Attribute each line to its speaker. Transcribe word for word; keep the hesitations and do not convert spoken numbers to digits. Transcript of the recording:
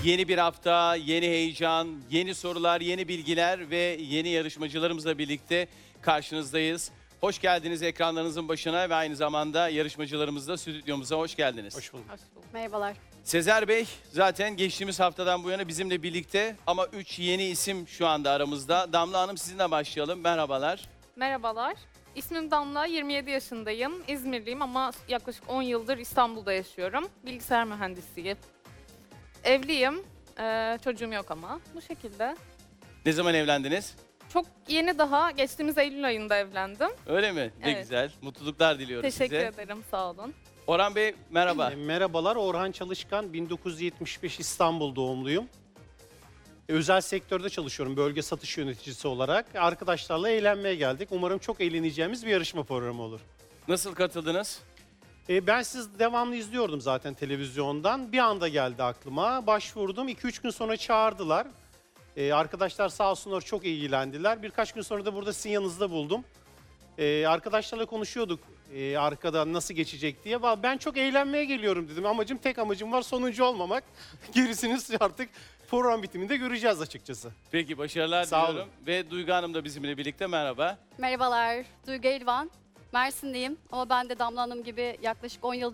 Speaker 1: Yeni bir hafta, yeni heyecan, yeni sorular, yeni bilgiler ve yeni yarışmacılarımızla birlikte karşınızdayız. Hoş geldiniz ekranlarınızın başına ve aynı zamanda yarışmacılarımızla stüdyomuza hoş geldiniz.
Speaker 2: Hoş bulduk.
Speaker 3: Hoş bulduk.
Speaker 4: Merhabalar.
Speaker 1: Sezer Bey zaten geçtiğimiz haftadan bu yana bizimle birlikte ama üç yeni isim şu anda aramızda. Damla Hanım sizinle başlayalım. Merhabalar.
Speaker 3: Merhabalar. İsmim Damla, yirmi yedi yaşındayım. İzmirliyim ama yaklaşık on yıldır İstanbul'da yaşıyorum. Bilgisayar mühendisiyim. Evliyim. Ee, çocuğum yok ama. Bu şekilde.
Speaker 1: Ne zaman evlendiniz?
Speaker 3: Çok yeni daha, geçtiğimiz Eylül ayında evlendim.
Speaker 1: Öyle mi? Ne
Speaker 3: Evet.
Speaker 1: güzel. Mutluluklar diliyorum
Speaker 3: Teşekkür
Speaker 1: size.
Speaker 3: ederim, sağ olun.
Speaker 1: Orhan Bey merhaba.
Speaker 2: E, merhabalar, Orhan Çalışkan, bin dokuz yüz yetmiş beş İstanbul doğumluyum. E, özel sektörde çalışıyorum, bölge satış yöneticisi olarak. Arkadaşlarla eğlenmeye geldik. Umarım çok eğleneceğimiz bir yarışma programı olur.
Speaker 1: Nasıl katıldınız?
Speaker 2: E, ben siz devamlı izliyordum zaten televizyondan. Bir anda geldi aklıma. Başvurdum, iki üç gün sonra çağırdılar. E, arkadaşlar sağ olsunlar çok ilgilendiler. Birkaç gün sonra da burada sizin yanınızda buldum. E, arkadaşlarla konuşuyorduk e, arkada nasıl geçecek diye. Vallahi ben çok eğlenmeye geliyorum dedim. Amacım, tek amacım var, sonuncu olmamak. Gerisini artık program bitiminde göreceğiz açıkçası.
Speaker 1: Peki başarılar
Speaker 2: Sağ
Speaker 1: diliyorum. Ve Duygu Hanım da bizimle birlikte merhaba.
Speaker 4: Merhabalar. Duygu Elvan. Mersinliyim ama ben de Damla Hanım gibi yaklaşık on yıldır